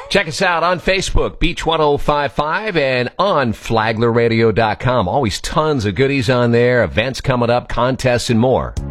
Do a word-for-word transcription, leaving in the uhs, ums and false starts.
Check us out on Facebook, Beach ten fifty-five, and on Flagler Radio dot com. Always tons of goodies on there, events coming up, contests, and more.